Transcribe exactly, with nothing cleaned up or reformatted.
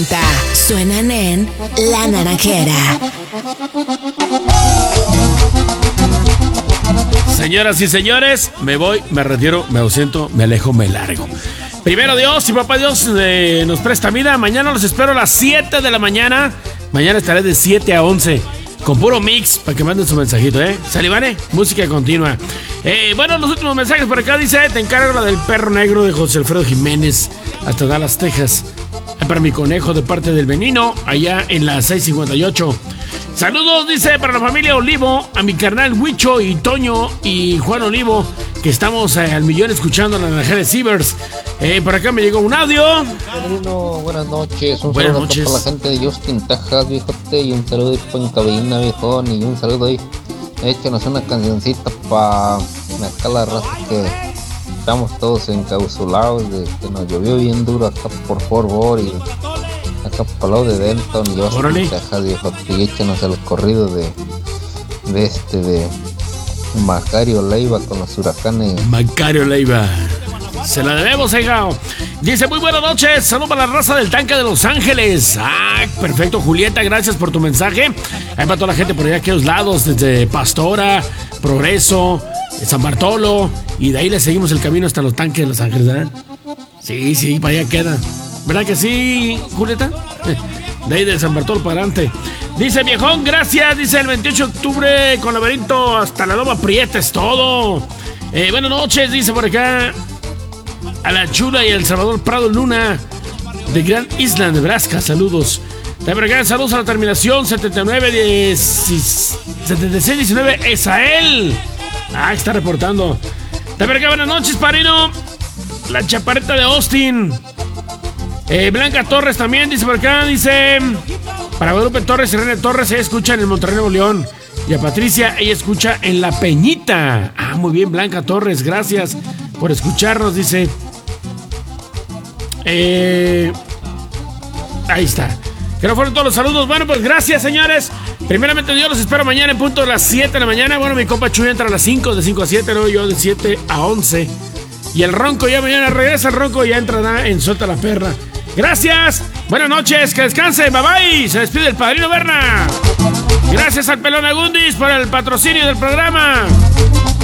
Suenan en La Naranjera. Señoras y señores, me voy, me retiro, me ausento, me alejo, me largo. Primero Dios y papá Dios eh, nos presta vida. Mañana los espero a las siete de la mañana. Mañana estaré de siete a once con puro mix para que manden su mensajito, ¿eh? Salivane, música continua. Eh, bueno, los últimos mensajes por acá dice: te encargo la del perro negro de José Alfredo Jiménez hasta Dallas, Texas. Para mi conejo de parte del Benino, allá en la seis cincuenta y ocho. Saludos, dice, para la familia Olivo, a mi carnal Huicho y Toño y Juan Olivo, que estamos eh, al millón escuchando la Naranjera de Cibers. Eh, por acá me llegó un audio. Bueno, buenas noches. Un buenas saludo noches. para la gente de Justin, Texas, viejote, y un saludo para en cabina, viejón, y un saludo ahí. Échanos una cancioncita para acá la raza que estamos todos encapsulados, de que nos llovió bien duro acá por Fort Worth y acá por el lado de Denton y Justin, Texas, viejote, y échanos el corrido de, de este, de Macario Leiva con los huracanes. Macario Leiva. Se la debemos, hijao. Dice: muy buenas noches, saludos para la raza del tanque de Los Ángeles. Ah, perfecto, Julieta, gracias por tu mensaje. Ahí para toda la gente por allá, aquellos lados, desde Pastora, Progreso, San Bartolo, y de ahí le seguimos el camino hasta los tanques de Los Ángeles, ¿verdad? Sí, sí, para allá queda. ¿Verdad que sí, Julieta? De ahí de San Bartolo para adelante. Dice: viejón, gracias. Dice: el veintiocho de octubre con laberinto hasta la Loma Prieta es todo. Eh, buenas noches, dice por acá a la Chula y el Salvador Prado Luna de Grand Island, Nebraska. Saludos. De por acá, saludos a la terminación setenta y nueve setenta y seis diecinueve Esael. Ah, está reportando. De por acá, buenas noches, Parino. La chaparrita de Austin. Eh, Blanca Torres también, dice por acá, dice: para Guadalupe Torres y René Torres, ella escucha en el Monterrey, Nuevo León. Y a Patricia, ella escucha en La Peñita. Ah, muy bien, Blanca Torres, gracias por escucharnos, dice. Eh, ahí está. Que no fueron todos los saludos. Bueno, pues gracias, señores. Primeramente, yo los espero mañana en punto de las siete de la mañana. Bueno, mi compa Chuy entra a las cinco, de cinco a siete, ¿no? Yo de siete a once. Y el Ronco ya mañana regresa, el Ronco ya entrará en Suelta la Perra. Gracias, buenas noches, que descansen, bye bye. Se despide el Padrino Berna. Gracias al Pelón Agundis por el patrocinio del programa.